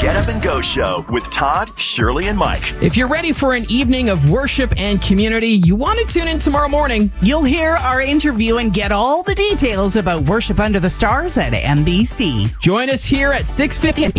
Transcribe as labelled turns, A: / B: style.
A: Get Up and Go Show with Todd, Shirley, and Mike.
B: If you're ready for an evening of worship and community, you want to tune in tomorrow morning.
C: You'll hear our interview and get all the details about Worship Under the Stars at NBC.
B: Join us here at 6:50